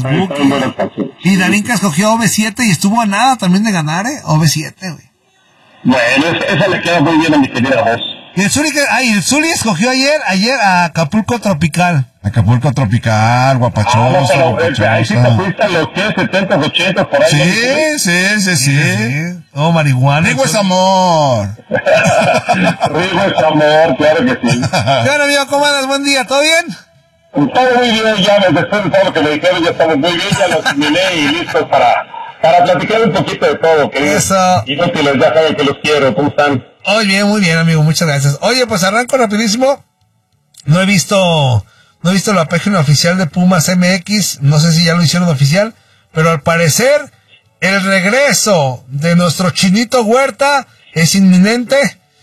los Buques. Y Darinka escogió OV7 y estuvo a nada también de ganar, OV7, güey. Bueno, esa le queda muy bien a mi querida voz. Y el Zuli escogió ayer a Acapulco Tropical. Acapulco Tropical, guapachoso. No, pero ahí sí te fuiste a los 70, 80, por ahí. Sí. Oh, marihuana. Rigo es amor. Rigo es amor, claro que sí. Bueno, amigo, ¿cómo andas? Buen día, ¿todo bien? Todo muy bien, ya después de todo lo que me dijeron, ya estamos muy bien, ya los terminé y listos para platicar un poquito de todo, queridos. Eso. Inútiles, ya saben que los quiero, ¿cómo están? Muy bien, amigo, muchas gracias. Oye, pues arranco rapidísimo. No he visto la página oficial de Pumas MX, no sé si ya lo hicieron oficial, pero al parecer el regreso de nuestro Chinito Huerta es inminente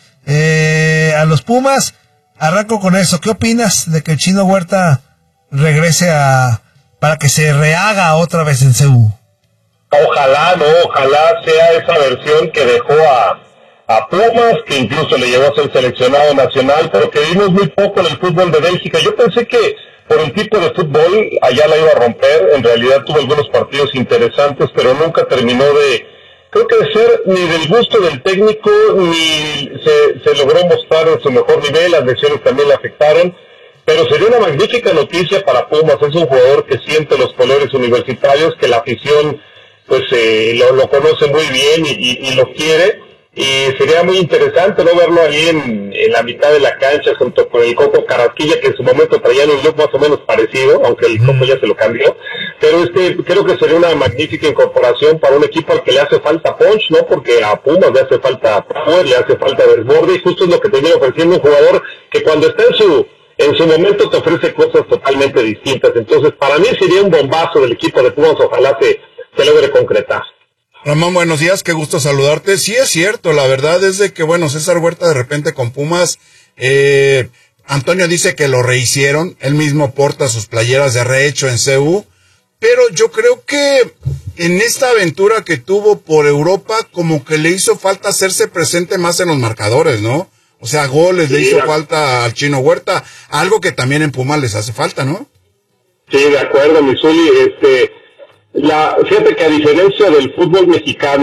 a los Pumas. Arranco con eso. ¿Qué opinas de que el Chino Huerta regrese para que se rehaga otra vez en CU? Ojalá sea esa versión que dejó a Pumas, que incluso le llevó a ser seleccionado nacional, pero que vimos muy poco en el fútbol de Bélgica. Yo pensé que por el tipo de fútbol allá la iba a romper. En realidad tuvo algunos partidos interesantes, pero nunca terminó de ser ni del gusto del técnico, ni se logró mostrar en su mejor nivel. Las lesiones también le afectaron, pero sería una magnífica noticia para Pumas. Es un jugador que siente los colores universitarios, que la afición pues lo conoce muy bien y lo quiere, y sería muy interesante no verlo ahí en la mitad de la cancha junto con el Coco Carrasquilla, que en su momento traían un look más o menos parecido, aunque el Coco ya se lo cambió, pero creo que sería una magnífica incorporación para un equipo al que le hace falta punch, ¿no? Porque a Pumas le hace falta power, le hace falta desborde, y justo es lo que termina ofreciendo un jugador que cuando está en su momento te ofrece cosas totalmente distintas. Entonces para mí sería un bombazo del equipo de Pumas, ojalá se logre concretar. Ramón, buenos días, qué gusto saludarte. Sí, es cierto, la verdad es de que, César Huerta de repente con Pumas, Antonio dice que lo rehicieron, él mismo porta sus playeras de rehecho en CU, pero yo creo que en esta aventura que tuvo por Europa, como que le hizo falta hacerse presente más en los marcadores, ¿no? O sea, goles, le hizo falta al Chino Huerta, algo que también en Pumas les hace falta, ¿no? Sí, de acuerdo, Misuli, fíjate que a diferencia del fútbol mexicano,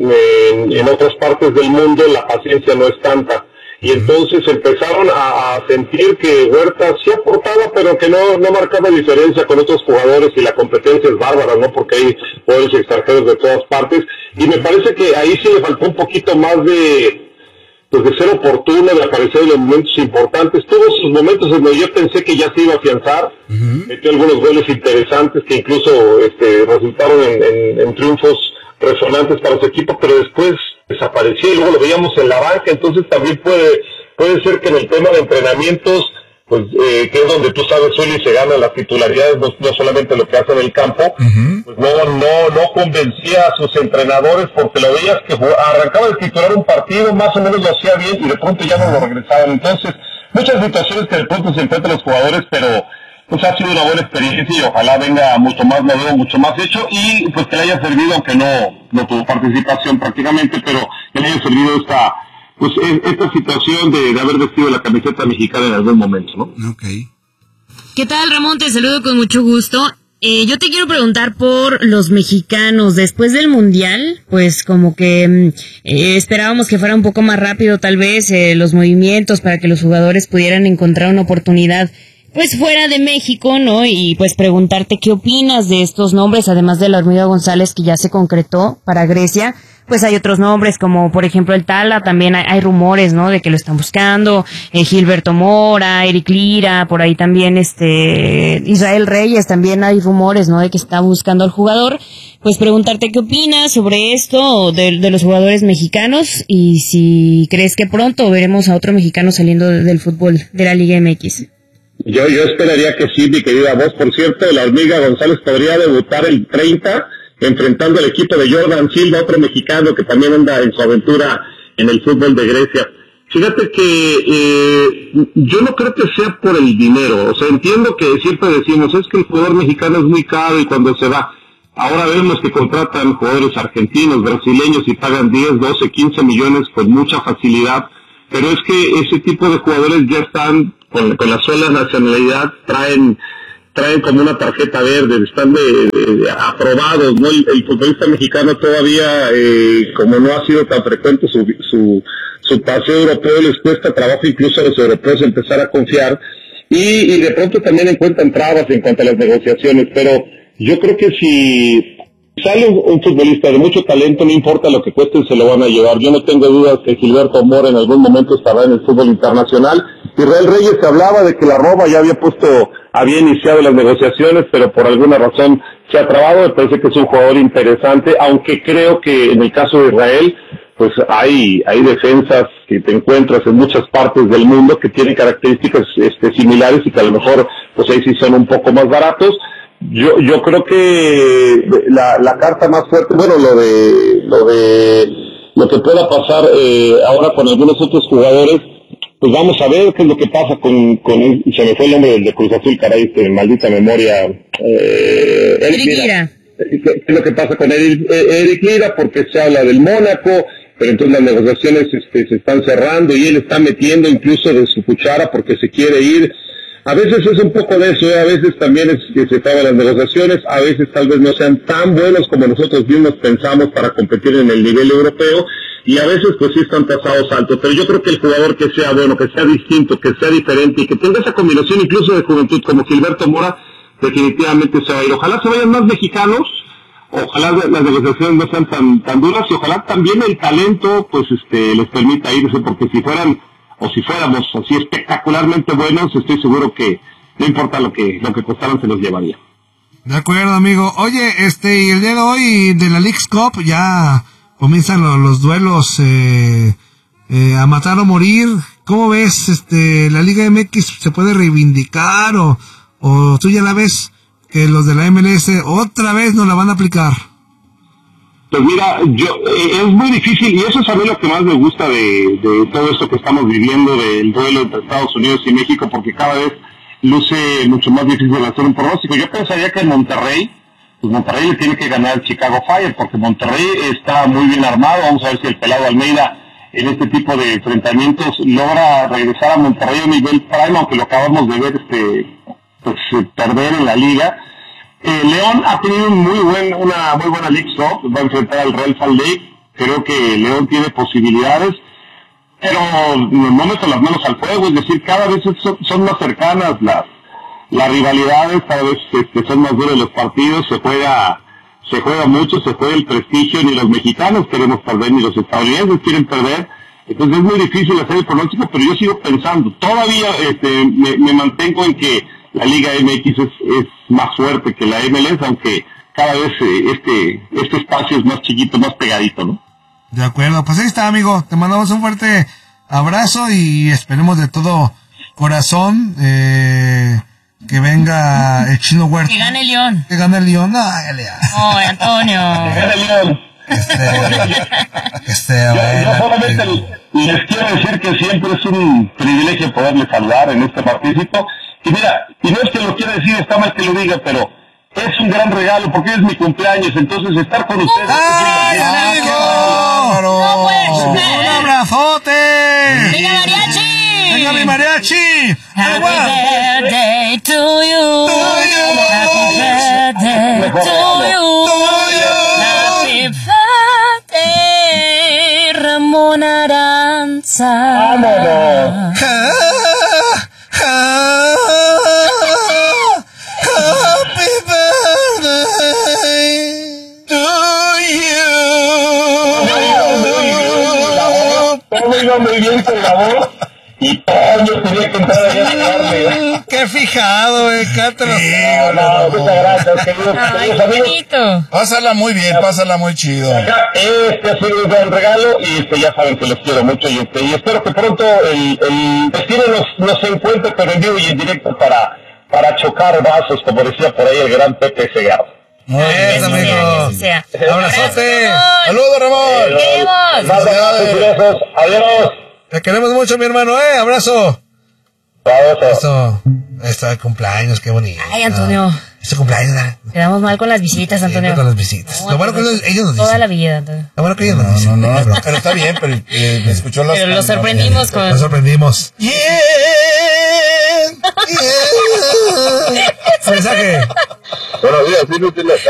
en otras partes del mundo la paciencia no es tanta, y entonces empezaron a sentir que Huerta sí aportaba, pero que no marcaba diferencia con otros jugadores, y la competencia es bárbara, ¿no? Porque hay jugadores extranjeros de todas partes, y me parece que ahí sí le faltó un poquito más de ser oportuno, de aparecer en los momentos importantes. Tuvo sus momentos en donde yo pensé que ya se iba a afianzar, metió algunos goles interesantes que incluso resultaron en triunfos resonantes para su equipo, pero después desapareció y luego lo veíamos en la banca. Entonces también puede ser que en el tema de entrenamientos, pues que es donde tú sabes, Zuli, se ganan las titularidades, no solamente lo que hace en el campo, pues no convencía a sus entrenadores, porque lo veías que arrancaba de titular un partido, más o menos lo hacía bien, y de pronto ya no lo regresaban. Entonces, muchas situaciones que de pronto se enfrentan los jugadores, pero pues ha sido una buena experiencia, y ojalá venga mucho más maduro, mucho más hecho, y pues que le haya servido, aunque no tuvo participación prácticamente, pero que le haya servido esta situación de haber vestido la camiseta mexicana en algún momento, ¿no? Okay. ¿Qué tal, Ramón? Te saludo con mucho gusto. Yo te quiero preguntar por los mexicanos. Después del Mundial, pues como que esperábamos que fuera un poco más rápido tal vez los movimientos para que los jugadores pudieran encontrar una oportunidad pues fuera de México, ¿no? Y pues preguntarte qué opinas de estos nombres, además de la Hormiga González que ya se concretó para Grecia. Pues hay otros nombres como por ejemplo el Tala, también hay rumores, ¿no? De que lo están buscando, Gilberto Mora, Eric Lira, por ahí también Israel Reyes, también hay rumores, ¿no? De que está buscando al jugador. Pues preguntarte qué opinas sobre esto de los jugadores mexicanos, y si crees que pronto veremos a otro mexicano saliendo del fútbol de la Liga MX. Yo esperaría que sí, mi querida voz. Por cierto, la Hormiga González podría debutar el 30 enfrentando al equipo de Jordan Silva, otro mexicano que también anda en su aventura en el fútbol de Grecia. Fíjate que yo no creo que sea por el dinero. O sea, entiendo que siempre decimos, es que el jugador mexicano es muy caro y cuando se va. Ahora vemos que contratan jugadores argentinos, brasileños y pagan 10, 12, 15 millones con mucha facilidad. Pero es que ese tipo de jugadores ya están con la sola nacionalidad, traen traen como una tarjeta verde, están aprobados, ¿no? El futbolista mexicano todavía, como no ha sido tan frecuente su paseo europeo, les cuesta trabajo incluso a los europeos empezar a confiar, y de pronto también encuentran trabas en cuanto a las negociaciones, pero yo creo que si sale un futbolista de mucho talento, no importa lo que cueste, se lo van a llevar. Yo no tengo dudas que Gilberto Mora en algún momento estará en el fútbol internacional. Israel Reyes se hablaba de que la Roma ya había iniciado las negociaciones, pero por alguna razón se ha trabado. Me parece que es un jugador interesante, aunque creo que en el caso de Israel, pues hay defensas que te encuentras en muchas partes del mundo que tienen características similares y que a lo mejor pues ahí sí son un poco más baratos. Yo creo que la carta más fuerte, bueno, lo que pueda pasar ahora con algunos otros jugadores, pues vamos a ver qué es lo que pasa con él. Se me fue el nombre del de Cruz Azul, caray, maldita memoria. Eric Lira. ¿Qué es lo que pasa con Eric Lira? Porque se habla del Mónaco, pero entonces las negociaciones se están cerrando y él está metiendo incluso de su cuchara porque se quiere ir. A veces es un poco de eso, a veces también es que se acaban las negociaciones, a veces tal vez no sean tan buenos como nosotros mismos pensamos para competir en el nivel europeo, y a veces pues sí están tasados altos, pero yo creo que el jugador que sea bueno, que sea distinto, que sea diferente y que tenga esa combinación incluso de juventud como Gilberto Mora, definitivamente se va a ir. Ojalá se vayan más mexicanos, ojalá las negociaciones no sean tan duras, y ojalá también el talento pues les permita irse, porque si fuéramos así espectacularmente buenos, estoy seguro que no importa lo que costaran, se los llevaría. De acuerdo, amigo. Oye, y el día de hoy de la Leagues Cup ya comienzan los duelos a matar o morir. ¿Cómo ves, la Liga MX se puede reivindicar o tú ya la ves que los de la MLS otra vez nos la van a aplicar? Pues mira, es muy difícil, y eso es a mí lo que más me gusta de todo esto que estamos viviendo, del duelo entre Estados Unidos y México, porque cada vez luce mucho más difícil hacer un pronóstico. Yo pensaría que Monterrey le tiene que ganar al Chicago Fire, porque Monterrey está muy bien armado. Vamos a ver si el pelado Almeida en este tipo de enfrentamientos logra regresar a Monterrey a un nivel prime, aunque lo acabamos de ver perder en la liga. León ha tenido una muy buena League Cup, va a enfrentar al Real Salt Lake. Creo que León tiene posibilidades, pero no meto las manos al fuego, es decir, cada vez son más cercanas las rivalidades, cada vez son más duros los partidos, se juega mucho, se juega el prestigio, ni los mexicanos queremos perder, ni los estadounidenses quieren perder, entonces es muy difícil hacer el pronóstico, pero yo sigo pensando, todavía me mantengo en que la Liga MX es más fuerte que la MLS, aunque cada vez este espacio es más chiquito, más pegadito, ¿no? De acuerdo, pues ahí está, amigo. Te mandamos un fuerte abrazo y esperemos de todo corazón que venga el Chino Huerta. Que gane el León. Que gane el León. Ay, León. Oh, Antonio. Que gane el León. Que esté bueno. Yo solamente les quiero decir que siempre es un privilegio poderles saludar en este participio. Y mira, y no es que lo quiera decir, está mal que lo diga, pero es un gran regalo porque es mi cumpleaños, entonces estar con ustedes. ¡Ay, amigo! ¡No puede ser! ¡Un abrazote! ¡Venga, mariachi! ¡Venga, mi mariachi! Happy birthday to you. Happy birthday to you. Happy birthday, Ramón Aranza. ¡Vámonos! Happy birthday to you. Todo iba muy bien con la voz y Toño tenía que entrar ahí a ayudarme. Qué fijado, cántalo. Muchas gracias, queridos Ay, qué amigos. bonito. Pásala muy bien, pásala muy chido. Acá, ha sido un gran regalo y ya saben que los quiero mucho y espero que pronto el destino nos encuentre, pero en vivo y en directo para chocar vasos, como decía por ahí el gran Pepe Segarra. Muy bien, amigo. Sea. Abrazote. Saludos, Ramón. Queremos. Adiós. Te queremos mucho, mi hermano, abrazo. Esto está de cumpleaños, qué bonito. Ay, Antonio. Este cumpleaños, ¿verdad? Quedamos mal con las visitas, Antonio. Con las visitas. Lo bueno que ellos nos dicen. Toda la vida, Antonio. Lo bueno que ellos nos dicen. No, pero está bien, pero me escuchó las... Pero lo sorprendimos con... Nos sorprendimos. mensaje. Buenos días, sí,